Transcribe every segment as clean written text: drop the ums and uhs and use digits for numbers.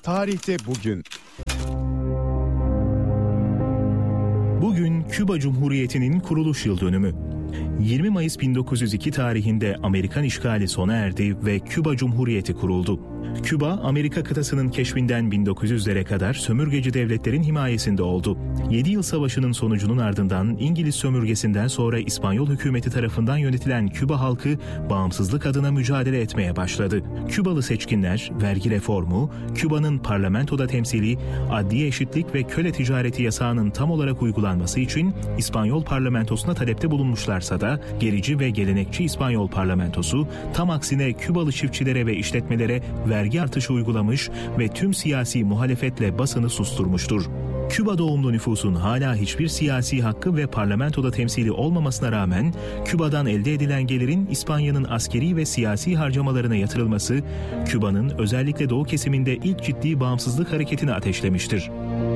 Tarihte bugün. Bugün Küba Cumhuriyeti'nin kuruluş yıl dönümü. 20 Mayıs 1902 tarihinde Amerikan işgali sona erdi ve Küba Cumhuriyeti kuruldu. Küba, Amerika kıtasının keşfinden 1900'lere kadar sömürgeci devletlerin himayesinde oldu. 7 yıl savaşının sonucunun ardından İngiliz sömürgesinden sonra İspanyol hükümeti tarafından yönetilen Küba halkı bağımsızlık adına mücadele etmeye başladı. Kübalı seçkinler, vergi reformu, Küba'nın parlamentoda temsili, adli eşitlik ve köle ticareti yasağının tam olarak uygulanması için İspanyol parlamentosuna talepte bulunmuşlarsa da gerici ve gelenekçi İspanyol parlamentosu tam aksine Kübalı çiftçilere ve işletmelere vergi artışı uygulamış ve tüm siyasi muhalefetle basını susturmuştur. Küba doğumlu nüfusun hala hiçbir siyasi hakkı ve parlamentoda temsili olmamasına rağmen Küba'dan elde edilen gelirin İspanya'nın askeri ve siyasi harcamalarına yatırılması, Küba'nın özellikle doğu kesiminde ilk ciddi bağımsızlık hareketini ateşlemiştir.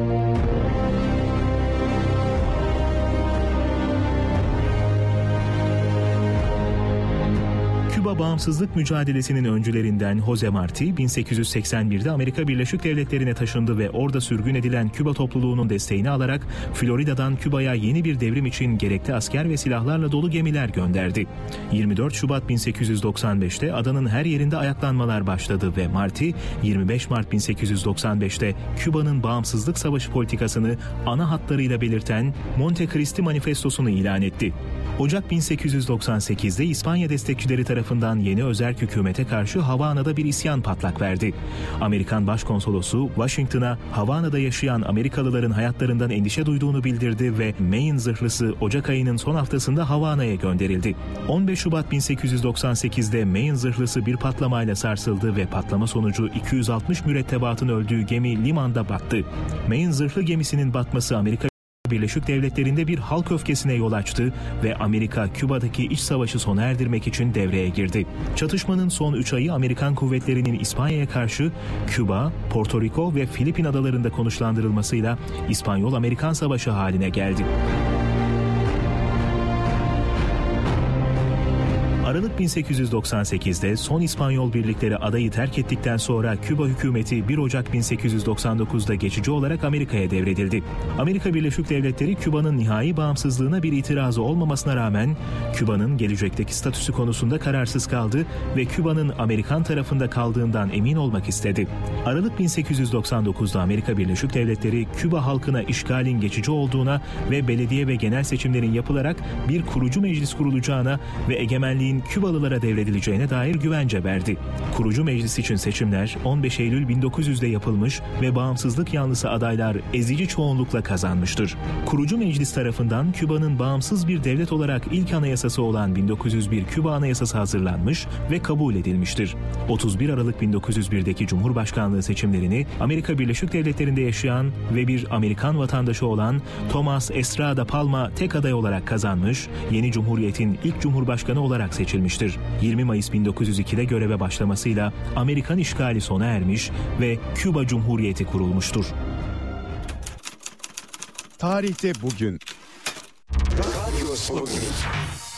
Küba bağımsızlık mücadelesinin öncülerinden Jose Marti, 1881'de Amerika Birleşik Devletleri'ne taşındı ve orada sürgün edilen Küba topluluğunun desteğini alarak Florida'dan Küba'ya yeni bir devrim için gerekli asker ve silahlarla dolu gemiler gönderdi. 24 Şubat 1895'te adanın her yerinde ayaklanmalar başladı ve Marti, 25 Mart 1895'te Küba'nın bağımsızlık savaşı politikasını ana hatlarıyla belirten Monte Cristi Manifestosu'nu ilan etti. Ocak 1898'de İspanya destekçileri tarafından yeni özerk hükümete karşı Havana'da bir isyan patlak verdi. Amerikan Başkonsolosu Washington'a Havana'da yaşayan Amerikalıların hayatlarından endişe duyduğunu bildirdi ve Maine zırhlısı Ocak ayının son haftasında Havana'ya gönderildi. 15 Şubat 1898'de Maine zırhlısı bir patlamayla sarsıldı ve patlama sonucu 260 mürettebatın öldüğü gemi limanda battı. Maine zırhlı gemisinin batması Amerika Birleşik Devletleri'nde bir halk öfkesine yol açtı ve Amerika, Küba'daki iç savaşı sona erdirmek için devreye girdi. Çatışmanın son 3 ayı Amerikan kuvvetlerinin İspanya'ya karşı Küba, Porto Rico ve Filipin adalarında konuşlandırılmasıyla İspanyol-Amerikan Savaşı haline geldi. Aralık 1898'de son İspanyol birlikleri adayı terk ettikten sonra Küba hükümeti 1 Ocak 1899'da geçici olarak Amerika'ya devredildi. Amerika Birleşik Devletleri Küba'nın nihai bağımsızlığına bir itirazı olmamasına rağmen Küba'nın gelecekteki statüsü konusunda kararsız kaldı ve Küba'nın Amerikan tarafında kaldığından emin olmak istedi. Aralık 1899'da Amerika Birleşik Devletleri Küba halkına işgalin geçici olduğuna ve belediye ve genel seçimlerin yapılarak bir kurucu meclis kurulacağına ve egemenliğin Kübalılara devredileceğine dair güvence verdi. Kurucu meclis için seçimler 15 Eylül 1900'de yapılmış ve bağımsızlık yanlısı adaylar ezici çoğunlukla kazanmıştır. Kurucu meclis tarafından Küba'nın bağımsız bir devlet olarak ilk anayasası olan 1901 Küba Anayasası hazırlanmış ve kabul edilmiştir. 31 Aralık 1901'deki Cumhurbaşkanlığı seçimlerini Amerika Birleşik Devletleri'nde yaşayan ve bir Amerikan vatandaşı olan Thomas Estrada Palma tek aday olarak kazanmış, yeni cumhuriyetin ilk cumhurbaşkanı olarak seçilmiştir. 20 Mayıs 1902'de göreve başlamasıyla Amerikan işgali sona ermiş ve Küba Cumhuriyeti kurulmuştur. Tarihte bugün. Radyo Sputnik.